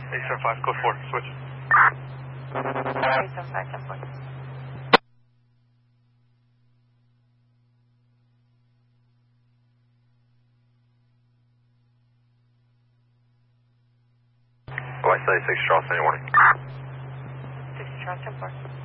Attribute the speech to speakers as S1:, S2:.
S1: 875, code 4, switch.
S2: 875, 10-4.
S1: White 36, Charleston, any warning?
S2: 60 Charles, 10-4.